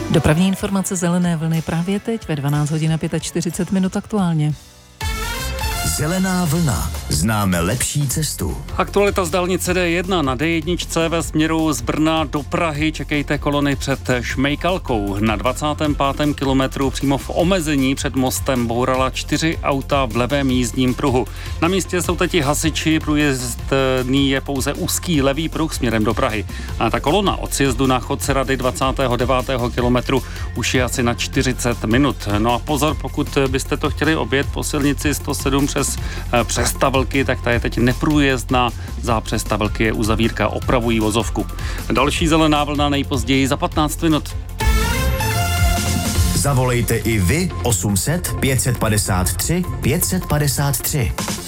Dopravní informace zelené vlny právě teď ve 12 hodin a 45 minut aktuálně. Zelená vlna. Známe lepší cestu. Aktualita z dálnice D1 na D1 ve směru z Brna do Prahy. Čekejte kolony před Šmejkalkou. Na 25. kilometru přímo v omezení před mostem bourala 4 auta v levém jízdním pruhu. Na místě jsou teď hasiči, průjezdný je pouze úzký levý pruh směrem do Prahy. A ta kolona od sjezdu na Chodce Rady 29. kilometru už je asi na 40 minut. No a pozor, pokud byste to chtěli objet po silnici 107 přes Přestavlky, tak ta je teď neprůjezdná. Za Přestavlky je uzavírka, opravují vozovku. Další zelená vlna nejpozději za 15 minut. Zavolejte i vy 800 553 553.